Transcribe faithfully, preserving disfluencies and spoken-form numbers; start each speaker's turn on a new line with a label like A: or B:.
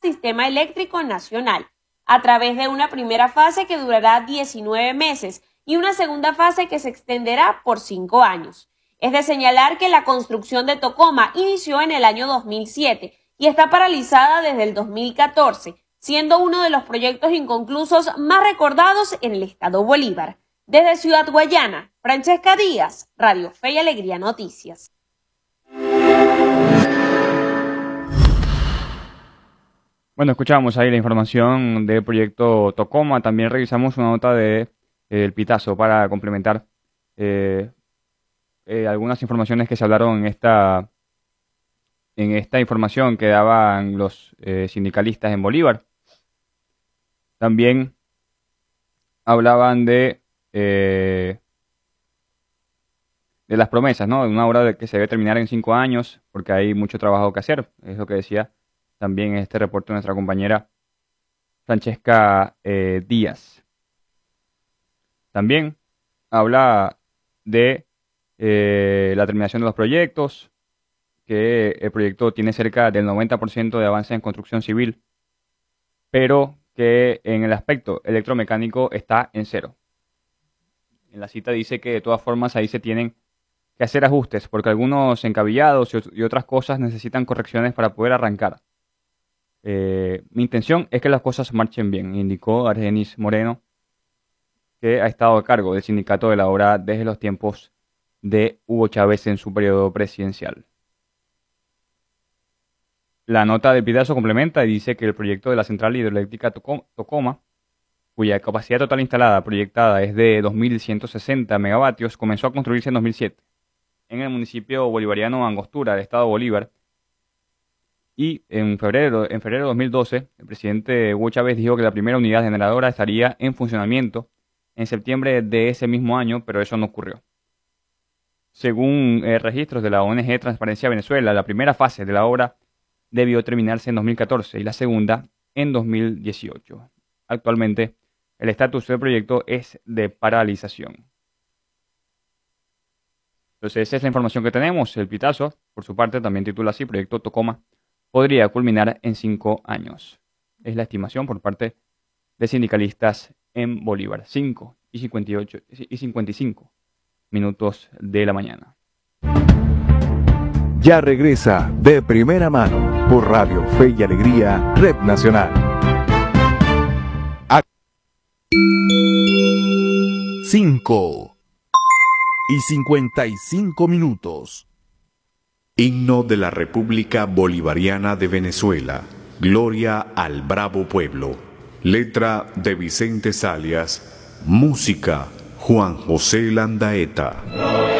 A: Sistema Eléctrico Nacional, a través de una primera fase que durará diecinueve meses y una segunda fase que se extenderá por cinco años. Es de señalar que la construcción de Tocoma inició en el año dos mil siete y está paralizada desde el dos mil catorce, siendo uno de los proyectos inconclusos más recordados en el estado Bolívar. Desde Ciudad Guayana, Francesca Díaz, Radio Fe y Alegría Noticias.
B: Bueno, escuchamos ahí la información del proyecto Tocoma. También revisamos una nota de eh, El Pitazo para complementar eh, eh, algunas informaciones que se hablaron en esta, en esta información que daban los eh, sindicalistas en Bolívar. También hablaban de, eh, de las promesas, ¿no? De una obra de que se debe terminar en cinco años porque hay mucho trabajo que hacer. Es lo que decía también este reporte de nuestra compañera Francesca eh, Díaz. También habla de eh, la terminación de los proyectos, que el proyecto tiene cerca del noventa por ciento de avance en construcción civil, pero que en el aspecto electromecánico está en cero. En la cita dice que de todas formas ahí se tienen que hacer ajustes, porque algunos encabillados y otras cosas necesitan correcciones para poder arrancar. Eh, mi intención es que las cosas marchen bien, indicó Argenis Moreno, que ha estado a cargo del sindicato de la obra desde los tiempos de Hugo Chávez en su periodo presidencial. La nota del Pitazo complementa y dice que el proyecto de la central hidroeléctrica Tocoma, cuya capacidad total instalada proyectada es de dos mil ciento sesenta megavatios, comenzó a construirse en dos mil siete en el municipio bolivariano Angostura, del estado Bolívar. Y en febrero, en febrero de dos mil doce, el presidente Hugo Chávez dijo que la primera unidad generadora estaría en funcionamiento en septiembre de ese mismo año, pero eso no ocurrió. Según eh, registros de la O N G Transparencia Venezuela, la primera fase de la obra debió terminarse en dos mil catorce y la segunda en dos mil dieciocho. Actualmente, el estatus del proyecto es de paralización. Entonces, esa es la información que tenemos. El Pitazo, por su parte, también titula así: Proyecto Tocoma podría culminar en cinco años. Es la estimación por parte de sindicalistas en Bolívar. cinco y cincuenta y ocho y cincuenta y cinco minutos de la mañana.
C: Ya regresa De Primera Mano por Radio Fe y Alegría, Red Nacional. A cinco y cincuenta y cinco minutos.
D: Himno de la República Bolivariana de Venezuela. Gloria al bravo pueblo. Letra de Vicente Salias. Música Juan José Landaeta.